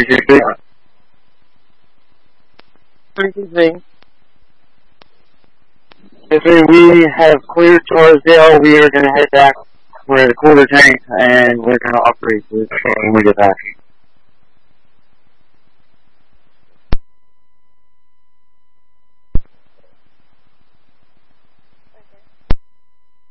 Major League. If we have cleared Torresdale, we are going to head back for the quarter tank, and we're going to operate this when we get back.